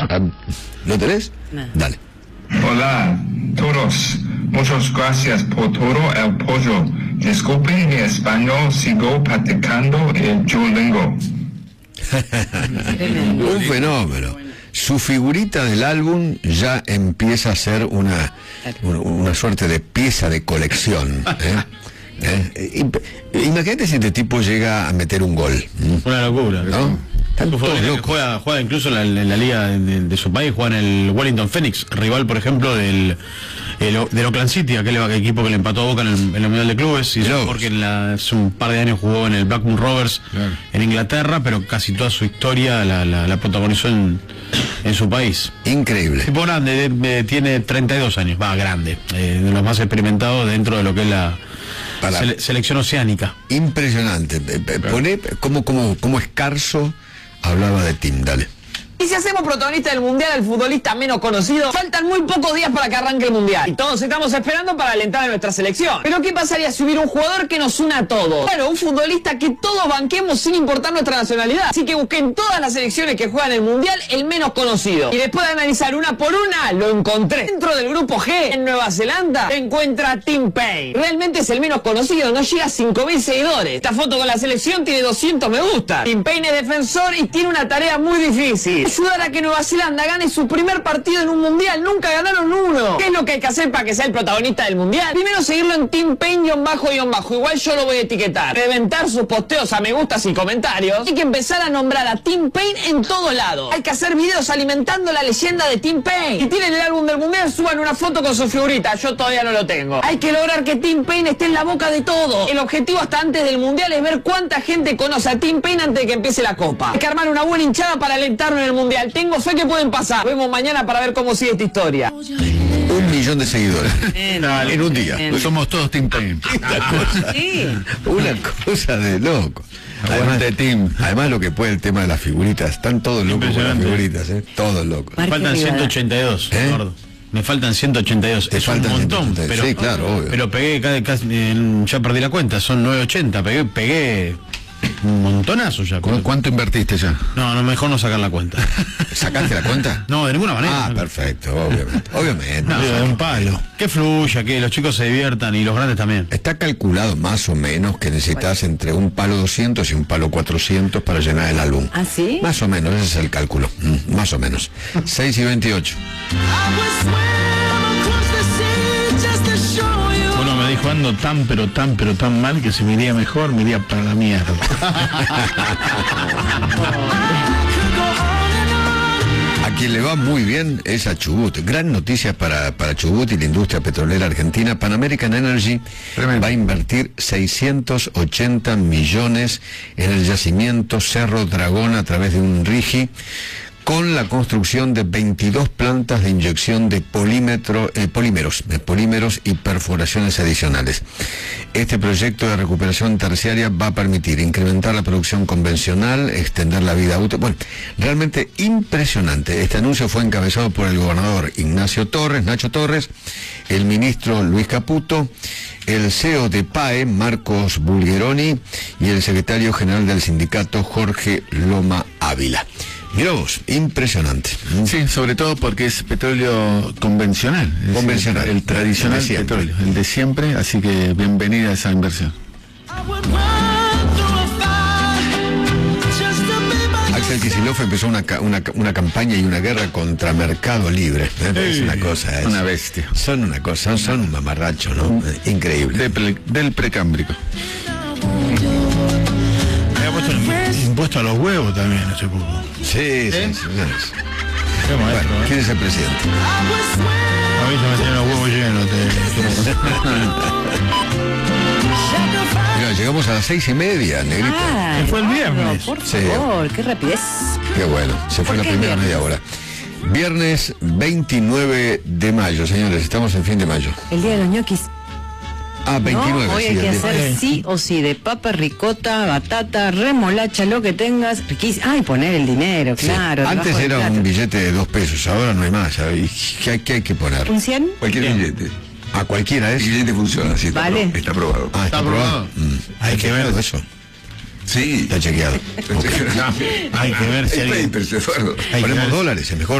¿Lo tenés? No. Dale. Hola, todos. Muchas gracias por todo el apoyo. Disculpen mi español, sigo practicando el Duolingo. Un fenómeno. Su figurita del álbum ya empieza a ser una suerte de pieza de colección. Imagínate si este tipo llega a meter un gol. Una locura, ¿no? Juega incluso en la liga de su país, juega en el Wellington Phoenix, rival, por ejemplo, del Oakland City, aquel equipo que le empató a Boca en el Mundial de Clubes, y porque hace un par de años jugó en el Blackburn Rovers, claro, en Inglaterra, pero casi toda su historia la protagonizó en su país. Increíble. Tipo grande, tiene 32 años, grande, de los más experimentados dentro de lo que es la selección oceánica. Impresionante. Pone como Escarzo hablaba de Tim, dale. Y si hacemos protagonista del Mundial al futbolista menos conocido, faltan muy pocos días para que arranque el Mundial. Y todos estamos esperando para alentar a nuestra selección. Pero ¿qué pasaría si hubiera un jugador que nos una a todos? Bueno, un futbolista que todos banquemos sin importar nuestra nacionalidad. Así que busqué en todas las selecciones que juegan el Mundial el menos conocido. Y después de analizar una por una, lo encontré. Dentro del grupo G, en Nueva Zelanda, se encuentra Tim Payne. Realmente es el menos conocido, no llega a 5.000 seguidores. Esta foto con la selección tiene 200 me gusta. Tim Payne es defensor y tiene una tarea muy difícil: ayudar a que Nueva Zelanda gane su primer partido en un mundial. Nunca ganaron uno. ¿Qué es lo que hay que hacer para que sea el protagonista del mundial? Primero seguirlo en Tim Payne __. Igual yo lo voy a etiquetar. Reventar sus posteos a me gustas y comentarios. Hay que empezar a nombrar a Tim Payne en todo lado. Hay que hacer videos alimentando la leyenda de Tim Payne. Si tienen el álbum del mundial, suban una foto con su figurita. Yo todavía no lo tengo. Hay que lograr que Tim Payne esté en la boca de todo. El objetivo hasta antes del mundial es ver cuánta gente conoce a Tim Payne antes de que empiece la copa. Hay que armar una buena hinchada para alentarlo en el mundial. Tengo fe que pueden pasar. Nos vemos mañana para ver cómo sigue esta historia. 1 millón de seguidores en un día. Somos todos Tim Payne. Una cosa de loco. Además lo que puede el tema de las figuritas. Están todos locos con las figuritas, todos locos. Me faltan 182, Eduardo. Me faltan 182. Es un montón, pero, sí, claro, obvio. Pero pegué ya perdí la cuenta, son 980, pegué un montonazo ya. ¿Cuánto invertiste ya? No, mejor no sacar la cuenta. ¿Sacaste la cuenta? No, de ninguna manera. Perfecto, obviamente. No, de un palo. Que fluya, que los chicos se diviertan y los grandes también. Está calculado más o menos que necesitas entre un palo 200 y un palo 400 para llenar el álbum. ¿Ah, sí? Más o menos, ese es el cálculo. Más o menos. 6:28. Uno me dijo, ando tan mal que si me iría mejor, me iría para la mierda. A quien le va muy bien es a Chubut. Gran noticia para Chubut y la industria petrolera argentina. Pan American Energy va a invertir 680 millones en el yacimiento Cerro Dragón a través de un RIGI, con la construcción de 22 plantas de inyección de polímeros y perforaciones adicionales. Este proyecto de recuperación terciaria va a permitir incrementar la producción convencional, extender la vida útil. Bueno, realmente impresionante. Este anuncio fue encabezado por el gobernador Nacho Torres, el ministro Luis Caputo, el CEO de PAE, Marcos Bulgeroni, y el secretario general del sindicato, Jorge Loma Ávila. Mirá vos, impresionante. Sí, sobre todo porque es petróleo convencional. Convencional. El tradicional petróleo, el de siempre, así que bienvenida a esa inversión. Axel Kicillof empezó una campaña y una guerra contra Mercado Libre. Es una cosa. Una bestia. Son una cosa, son un mamarracho, ¿no? Increíble. Del precámbrico. Impuesto a los huevos también hace poco. Sí. Bueno, ¿quién es el presidente? A mí se me tienen los huevos llenos. Mira, llegamos a las 6:30, negrito. Se fue el viernes. No, por favor, qué rapidez. Qué bueno, se fue la primera media hora. Viernes 29 de mayo, señores, estamos en fin de mayo. El día de los ñoquis. 29. No, hoy hay que hacer sí o sí de papa, ricota, batata, remolacha, lo que tengas. Riquísimo. Y poner el dinero, claro. Sí. Antes era un billete de 2 pesos, ahora no hay más. ¿Qué hay que poner? ¿Un 100? Cualquier billete. Cualquiera es. El billete funciona, sí, ¿Vale? Está aprobado. ¿Está aprobado? Hay que ver eso. Sí. Está chequeado. Hay que ver si alguien... Ponemos $, es mejor.